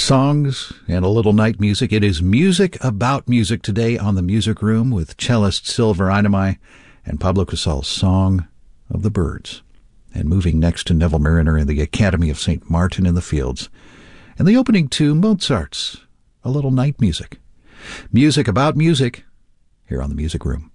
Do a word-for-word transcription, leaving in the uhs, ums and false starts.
Songs and a little night music. It is music about music today on the Music Room with cellist Silver Einamai and Pablo Casal's Song of the Birds. And moving next to Neville Marriner and the Academy of Saint Martin in the Fields. And the opening to Mozart's A Little Night Music. Music about music here on the Music Room.